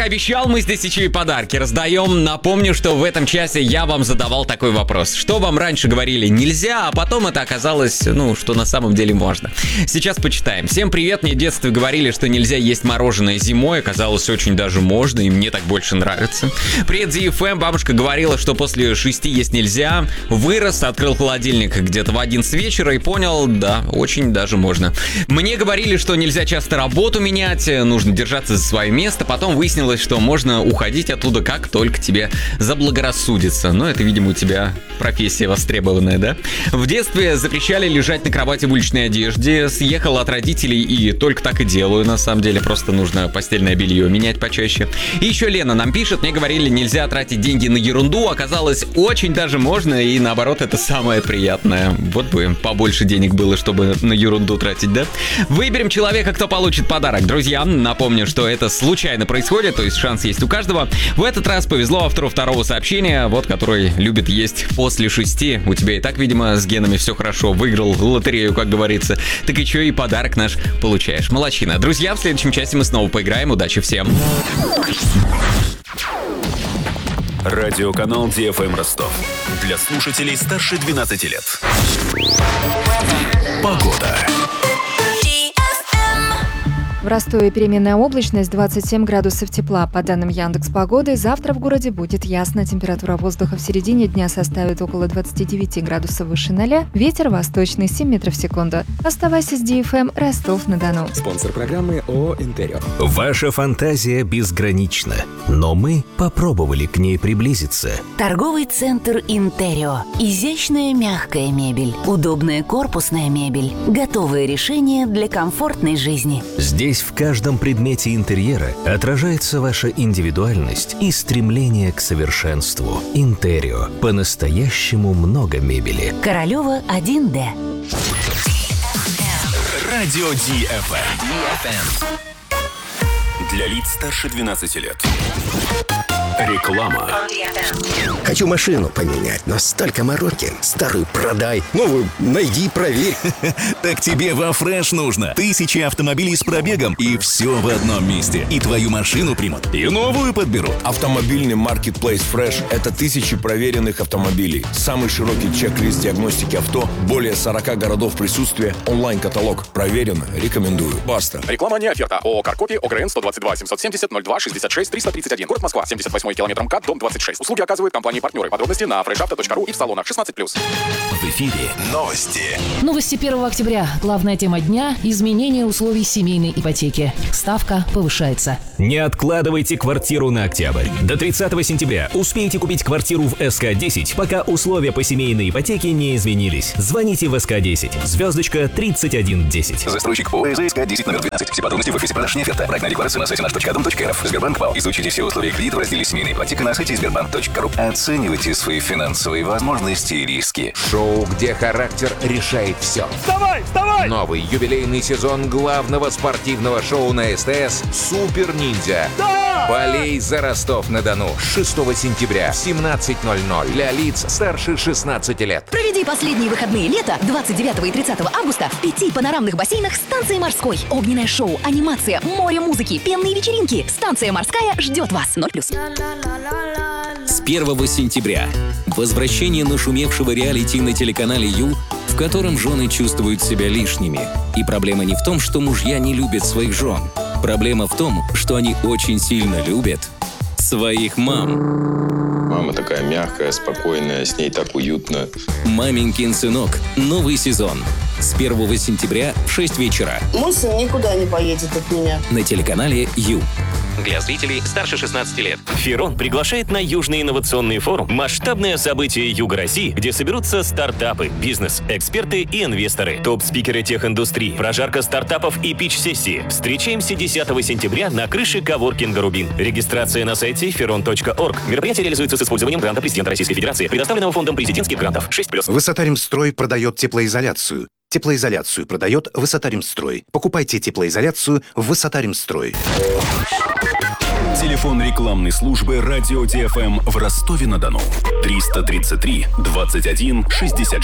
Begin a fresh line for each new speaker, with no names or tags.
обещал, мы здесь еще и подарки раздаем. Напомню, что в этом часе я вам задавал такой вопрос. Что вам раньше говорили нельзя, а потом это оказалось, что на самом деле можно. Сейчас почитаем. Всем привет, мне в детстве говорили, что нельзя есть мороженое зимой. Оказалось, очень даже можно, и мне так больше нравится. Привет, ZFM. Бабушка говорила, что после 6 есть нельзя. Вырос, открыл холодильник где-то в 11 вечера и понял, да, очень даже можно. Мне говорили, что нельзя часто работу менять, нужно держаться за свое место. Потом выяснилось, что можно уходить оттуда, как только тебе заблагорассудится. Но это, видимо, у тебя профессия востребованная, да? В детстве запрещали лежать на кровати в уличной одежде. Съехал от родителей и только так и делаю, на самом деле. Просто нужно постельное белье менять почаще. И еще Лена нам пишет, мне говорили, нельзя тратить деньги на ерунду. Оказалось, очень даже можно, и наоборот, это самое приятное. Вот бы побольше денег было, чтобы на ерунду тратить, да? Выберем человека, кто получит подарок. Друзья, напомню, что это случайно происходит, то есть шанс есть у каждого. В этот раз повезло автору второго сообщения, который любит есть после 6. У тебя и так, видимо, с генами все хорошо. Выиграл лотерею, как говорится. Так и что, и подарок наш получаешь. Молодчина. Друзья, в следующем часе мы снова поиграем. Удачи всем.
Радиоканал DFM Ростов. Для слушателей старше 12 лет. Погода.
В Ростове переменная облачность, 27 градусов тепла. По данным Яндекс.Погоды, завтра в городе будет ясно. Температура воздуха в середине дня составит около 29 градусов выше 0. Ветер восточный 7 метров в секунду. Оставайся с DFM Ростов-на-Дону.
Спонсор программы ООО «Интерио».
Ваша фантазия безгранична, но мы попробовали к ней приблизиться.
Торговый центр «Интерио». Изящная мягкая мебель, удобная корпусная мебель, готовые решения для комфортной жизни.
Здесь в каждом предмете интерьера отражается ваша индивидуальность и стремление к совершенству. «Интерио». По-настоящему много мебели.
Королева 1D.
Радио DFM. Для лиц старше 12 лет. Реклама.
Хочу машину поменять, но столько мороки. Старую продай, новую найди, проверь.
Так тебе во Фреш нужно. 1000 автомобилей с пробегом, и все в одном месте. И твою машину примут, и новую подберут.
Автомобильный маркетплейс Fresh – это 1000 проверенных автомобилей. Самый широкий чек-лист диагностики авто, более 40 городов присутствия, онлайн-каталог. Проверено, рекомендую. Баста.
Реклама не оферта. ООО «Каркопи», ОГРН 122 770 02 66 331. Город Москва, 78 километр МКАД, дом 26. Услуги оказывают компании-партнеры. Подробности на freshauto.ru и в салонах 16+.
В эфире новости.
Новости 1 октября. Главная тема дня – изменение условий семейной ипотеки. Ставка повышается.
Не откладывайте квартиру на октябрь. До 30 сентября успейте купить квартиру в СК-10, пока условия по семейной ипотеке не изменились. Звоните в СК-10, звездочка 3110.
Застройщик ООО СК-10 номер 12. Все подробности в офисе продаж не оферта. Проектная декларация на сайте наш.дом.рф. Сбербанк ВАЛ. Изучите все условия кредита в разделе «Семейная ипотека» на сайте sberbank.ru. Оценивайте свои финансовые возможности и риски.
Шоу, где характер решает все.
Вставай, вставай!
Новый юбилейный сезон главного спортивного шоу на СТС «Супер Ниндзя».
Да!
Болей за Ростов-на-Дону. 6 сентября в 17:00 для лиц старше 16 лет.
Проведи последние выходные лета 29 и 30 августа в 5 панорамных бассейнах станции «Морской». Огненное шоу, анимация, море музыки, пенные вечеринки. Станция «Морская» ждет вас. 0+.
С 1 сентября возвращение нашумевшего реалити на телеканале Ю, в котором жены чувствуют себя лишними. И проблема не в том, что мужья не любят своих жен. Проблема в том, что они очень сильно любят своих мам.
Мама такая мягкая, спокойная, с ней так уютно.
«Маменькин сынок». Новый сезон. С 1 сентября в 6 вечера.
Мой сын никуда не поедет от меня.
На телеканале Ю.
Для зрителей старше 16 лет. Ферон приглашает на Южный инновационный форум. Масштабное событие Юга России, где соберутся стартапы, бизнес, эксперты и инвесторы. Топ-спикеры техиндустрии, прожарка стартапов и пич-сессии. Встречаемся 10 сентября на крыше коворкинга «Рубин». Регистрация на сайте feron.org. Мероприятие реализуется с использованием гранта президента Российской Федерации, предоставленного фондом президентских грантов 6+.
Высота-Ремстрой продает теплоизоляцию. Теплоизоляцию продает Высота-Ремстрой. Покупайте теплоизоляцию в Высота-Ремстрой.
Телефон рекламной службы радио DFM в Ростове-на-Дону. 333 21 66.